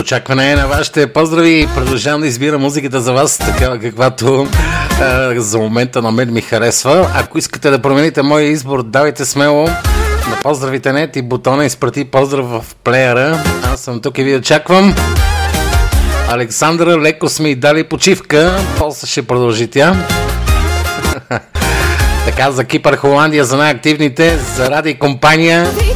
очакване на вашите поздрави. Продължавам да избира музиката за вас, такава каквато за момента на мен ми харесва. Ако искате да промените моя избор, давайте смело на поздравите нет и бутона изпрати поздрав в плеера. Аз съм тук и ви очаквам. Александра, леко сме и дали почивка. После ще продължи тя. Така, за Кипър, Холандия, за най-активните, заради компания.